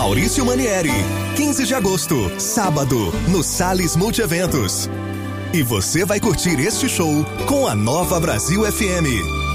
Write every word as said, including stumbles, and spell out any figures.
Maurício Manieri, quinze de agosto, sábado, no Salles Multieventos. E você vai curtir este show com a Nova Brasil F M.